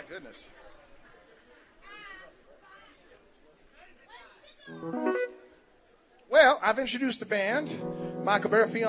goodness. Well, I've introduced the band. Michael Barfield